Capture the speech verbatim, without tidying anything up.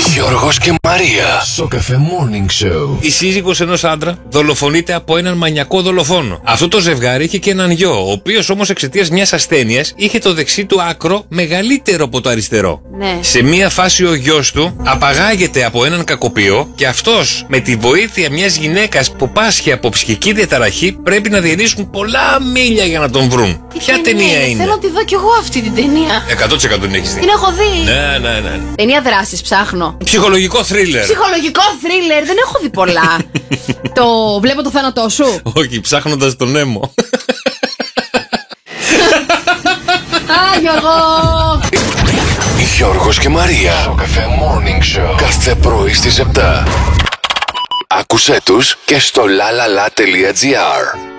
Γιώργος και Μαρία. Σοκαφέ Morning Show. Η σύζυγος ενός άντρα δολοφονείται από έναν μανιακό δολοφόνο. Αυτό το ζευγάρι είχε και έναν γιο, ο οποίος όμως εξαιτίας μιας ασθένειας είχε το δεξί του άκρο μεγαλύτερο από το αριστερό. Ναι. Σε μία φάση ο γιος του απαγάγεται από έναν κακοποιό και αυτός με τη βοήθεια μιας γυναίκας που πάσχει από ψυχική διαταραχή πρέπει να διανύσουν πολλά μίλια για να τον βρουν. Τι Ποια ταινία είναι? Θέλω να τη δω κι εγώ αυτή την ταινία. εκατό τοις εκατό την έχεις δει. Την έχω δει. Ναι, ναι, ναι. Ταινία δράσης ψάχνω. Ψυχολογικό θρίλερ. Ψυχολογικό θρίλερ, δεν έχω δει πολλά. Το βλέπω το θάνατό σου. Όχι, ψάχνοντας τον Νέμο. Α, Γιώργο! Γιώργος και Μαρία. Σοκαφέ Morning Show. Κάθε πρωί στις επτά. Άκουσέ τους και στο λαλαλα τελεία τζι άρ.